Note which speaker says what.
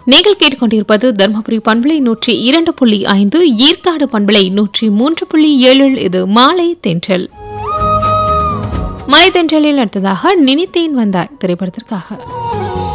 Speaker 1: நீங்கள் கேட்டுக்கொண்டிருப்பது தர்மபுரி பண்பலை 102.5, ஈர்க்காடு பண்பலை 103.7. இது மாலை தென்றல். மாலை தென்றலில் அடுத்ததாக நினைத்தேன் வந்தாய் திரைப்படத்திற்காக